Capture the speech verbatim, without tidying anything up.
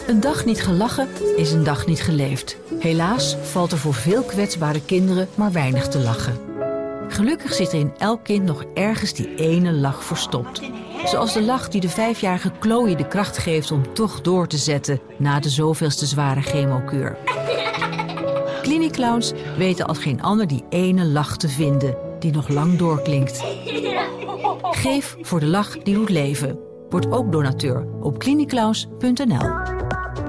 Een dag niet gelachen is een dag niet geleefd. Helaas valt er voor veel kwetsbare kinderen maar weinig te lachen. Gelukkig zit er in elk kind nog ergens die ene lach verstopt. Zoals de lach die de vijfjarige Chloe de kracht geeft om toch door te zetten na de zoveelste zware chemokuur. Cliniclowns weten als geen ander die ene lach te vinden die nog lang doorklinkt. Geef voor de lach die doet leven. Word ook donateur op cliniclowns punt n l.